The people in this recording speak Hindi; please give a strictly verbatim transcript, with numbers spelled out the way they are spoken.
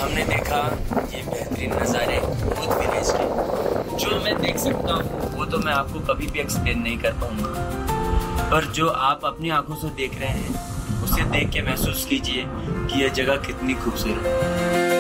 हमने देखा ये बेहतरीन नज़ारे भूत विलेज के। जो मैं देख सकता हूँ वो तो मैं आपको कभी भी एक्सप्लेन नहीं कर पाऊंगा, पर जो आप अपनी आंखों से देख रहे हैं उसे देख के महसूस कीजिए कि यह जगह कितनी खूबसूरत है।